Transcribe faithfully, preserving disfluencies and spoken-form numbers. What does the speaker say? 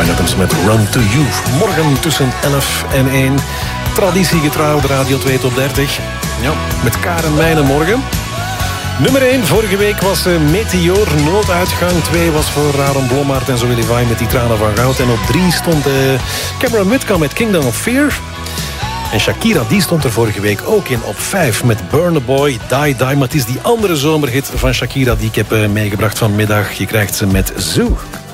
Bryan Adams met Run to You. Morgen tussen elf en één. Traditiegetrouw, de Radio twee Top dertig. Ja, met Karen Meijnen morgen. Nummer één vorige week was uh, Meteor, nooduitgang. twee was voor Aaron Blommaert en Zoe Levine met Die Tranen van Goud. En op drie stond uh, Cameron Mitchell met Kingdom of Fear. En Shakira, die stond er vorige week ook in op vijf met Burna Boy, Die Die. Maar het is die andere zomerhit van Shakira die ik heb uh, meegebracht vanmiddag. Je krijgt ze met Zoo.